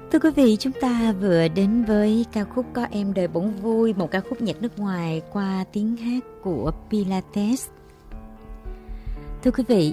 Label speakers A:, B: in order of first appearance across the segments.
A: Thưa quý vị, chúng ta vừa đến với ca khúc Có Em Đời Bỗng Vui, một ca khúc nhạc nước ngoài qua tiếng hát của Pilates. Thưa quý vị,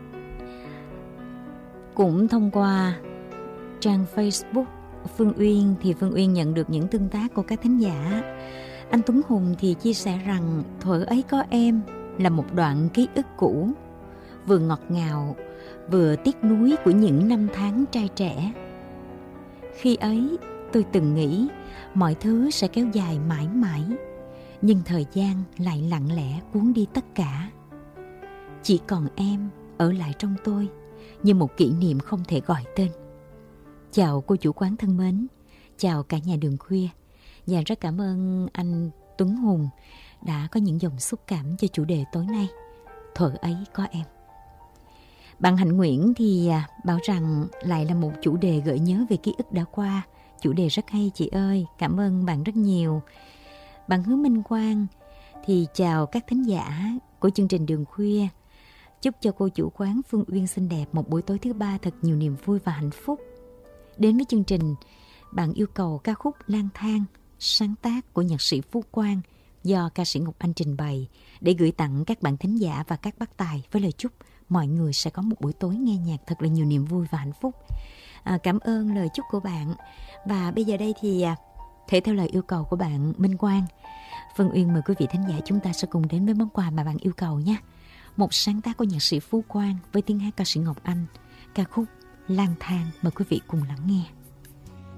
A: cũng thông qua trang Facebook Phương Uyên thì Phương Uyên nhận được những tương tác của các thính giả. Anh Tuấn Hùng thì chia sẻ rằng thuở ấy có em là một đoạn ký ức cũ, vừa ngọt ngào, vừa tiếc nuối của những năm tháng trai trẻ. Khi ấy tôi từng nghĩ mọi thứ sẽ kéo dài mãi mãi, nhưng thời gian lại lặng lẽ cuốn đi tất cả. Chỉ còn em ở lại trong tôi như một kỷ niệm không thể gọi tên. Chào cô chủ quán thân mến, chào cả nhà đường khuya. Và rất cảm ơn anh Tuấn Hùng đã có những dòng xúc cảm cho chủ đề tối nay, thuở ấy có em. Bạn Hạnh Nguyễn thì bảo rằng lại là một chủ đề gợi nhớ về ký ức đã qua. Chủ đề rất hay chị ơi, cảm ơn bạn rất nhiều. Bạn Hứa Minh Quang thì chào các thính giả của chương trình Đường Khuya. Chúc cho cô chủ quán Phương Uyên xinh đẹp một buổi tối thứ ba thật nhiều niềm vui và hạnh phúc. Đến với chương trình, bạn yêu cầu ca khúc Lang Thang, sáng tác của nhạc sĩ Phú Quang do ca sĩ Ngọc Anh trình bày để gửi tặng các bạn thính giả và các bác tài với lời chúc mọi người sẽ có một buổi tối nghe nhạc thật là nhiều niềm vui và hạnh phúc. Cảm ơn lời chúc của bạn. Và bây giờ đây thì thể theo lời yêu cầu của bạn Minh Quang, Phương Uyên mời quý vị thính giả chúng ta sẽ cùng đến với món quà mà bạn yêu cầu nha. Một sáng tác của nhạc sĩ Phú Quang với tiếng hát ca sĩ Ngọc Anh, ca khúc Lang Thang, mời quý vị cùng lắng nghe.